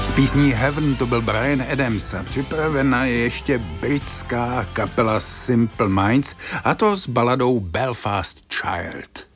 S písní Heaven to byl Bryan Adams a připravena je ještě britská kapela Simple Minds a to s baladou Belfast Child.